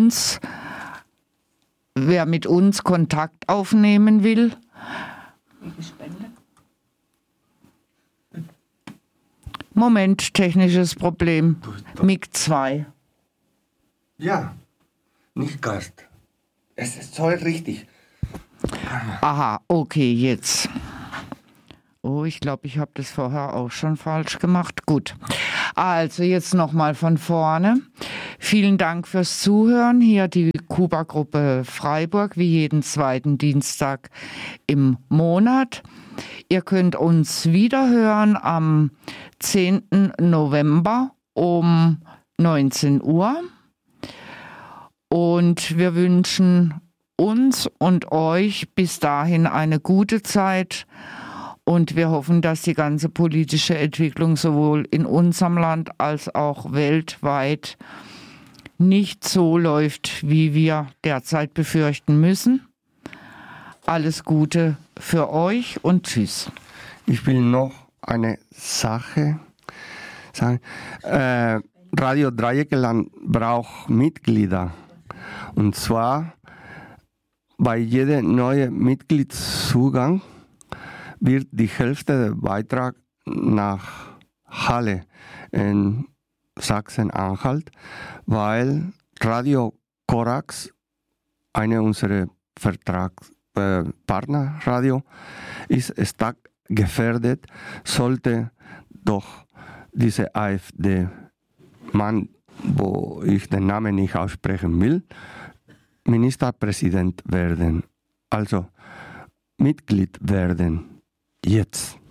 mit uns Kontakt aufnehmen will. Moment, technisches Problem. MIG 2. Ja, nicht Gast. Es ist voll richtig. Aha, okay, jetzt. Oh, ich glaube, ich habe das vorher auch schon falsch gemacht. Gut. Also jetzt nochmal von vorne. Vielen Dank fürs Zuhören. Hier die Kuba-Gruppe Freiburg, wie jeden zweiten Dienstag im Monat. Ihr könnt uns wiederhören am 10. November um 19 Uhr. Und wir wünschen uns und euch bis dahin eine gute Zeit. Und wir hoffen, dass die ganze politische Entwicklung sowohl in unserem Land als auch weltweit nicht so läuft, wie wir derzeit befürchten müssen. Alles Gute für euch und tschüss. Ich will noch eine Sache sagen. Radio Dreieckland braucht Mitglieder. Und zwar bei jedem neuen Mitgliedszugang wird die Hälfte der Beitrag nach Halle in Sachsen-Anhalt, weil Radio Korax, eine unserer Vertragspartnerradio, ist stark gefährdet, sollte doch diese AfD-Mann, wo ich den Namen nicht aussprechen will, Ministerpräsident werden, also Mitglied werden. Jetzt.